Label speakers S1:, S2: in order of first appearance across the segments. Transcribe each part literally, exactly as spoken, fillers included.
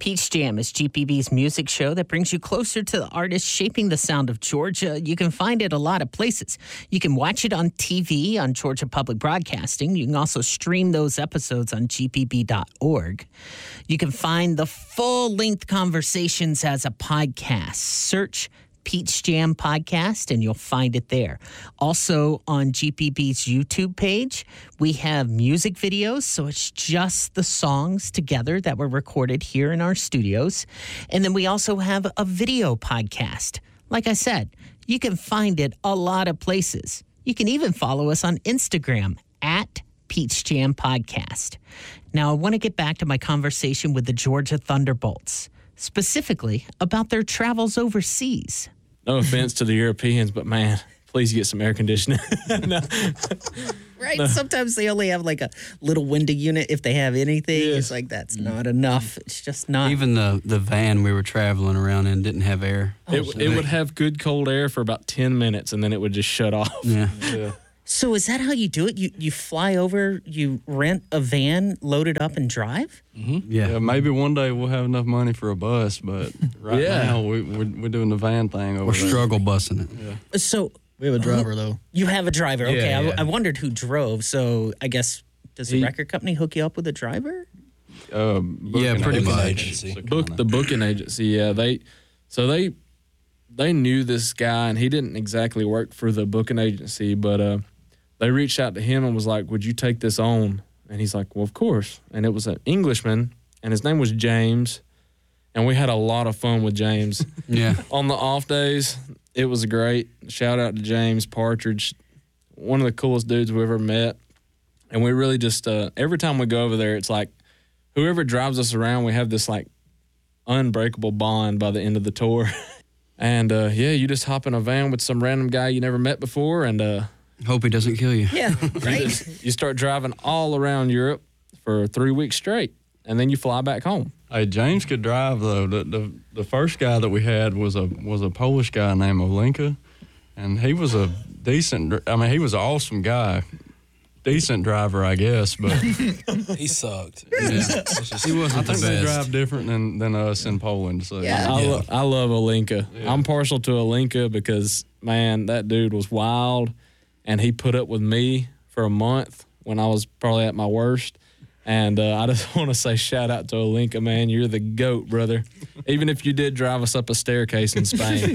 S1: Peach Jam is G P B's music show that brings you closer to the artists shaping the sound of Georgia. You can find it a lot of places. You can watch it on T V on Georgia Public Broadcasting. You can also stream those episodes on G P B dot org. You can find the full-length conversations as a podcast. Search Peach Jam Podcast, and you'll find it there. Also, on G P B's YouTube page, we have music videos, so it's just the songs together that were recorded here in our studios. And then we also have a video podcast. Like I said, you can find it a lot of places. You can even follow us on Instagram at Peach Jam Podcast. Now, I want to get back to my conversation with the Georgia Thunderbolts, specifically about their travels overseas.
S2: No offense to the Europeans, but man, please get some air conditioning. No.
S3: Right? No. Sometimes they only have like a little window unit if they have anything. Yeah. It's like, that's not enough. It's just not.
S4: Even the, the van we were traveling around in didn't have air.
S2: It, oh, it would have good cold air for about ten minutes, and then it would just shut off.
S4: Yeah.
S2: Yeah.
S3: So is that how you do it? You you fly over, you rent a van, load it up, and drive?
S5: Mm-hmm. Yeah. yeah. Maybe one day we'll have enough money for a bus, but right yeah. now we, we're, we're doing the van thing over
S4: We're
S5: there.
S4: struggle busing it.
S3: Yeah. So
S6: we have a driver, though.
S3: You have a driver. Okay.
S6: Yeah, yeah.
S3: I, I wondered who drove. So I guess, does the he, record company hook you up with a driver?
S5: Uh,
S4: yeah, pretty much.
S5: Agency.
S2: Book, the booking agency, yeah. They So they they knew this guy, and he didn't exactly work for the booking agency, but uh, they reached out to him and was like, would you take this on? And he's like, well, of course. And it was an Englishman, and his name was James. And we had a lot of fun with James.
S4: Yeah.
S2: On the off days, it was great. Shout out to James Partridge, one of the coolest dudes we ever met. And we really just, uh, every time we go over there, it's like whoever drives us around, we have this like unbreakable bond by the end of the tour. And uh, yeah, you just hop in a van with some random guy you never met before, and uh,
S4: hope he doesn't kill you.
S3: Yeah, right.
S2: You, just, you start driving all around Europe for three weeks straight, and then you fly back home.
S5: Hey, James could drive though. The the, the first guy that we had was a was a Polish guy named Olenka, and he was a decent. I mean, he was an awesome guy, decent driver, I guess, but
S6: he sucked.
S5: Yeah. He wasn't. I think they drive different than, than us in Poland. So
S3: yeah,
S2: I,
S3: yeah.
S2: Lo- I love Olenka.
S5: Yeah.
S2: I'm partial to Olenka because man, that dude was wild. And he put up with me for a month when I was probably at my worst. And uh, I just want to say shout out to Olenka, man. You're the GOAT, brother. Even if you did drive us up a staircase in Spain.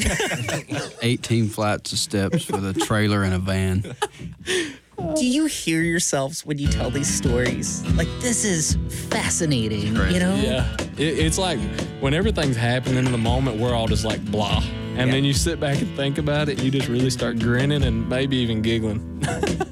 S4: eighteen flights of steps with a trailer and a van.
S3: Do you hear yourselves when you tell these stories? Like, this is fascinating, you know?
S2: Yeah. It, it's like when everything's happening in the moment, we're all just like blah. And
S3: yeah.
S2: then you sit back and think about it, you just really start grinning and maybe even giggling.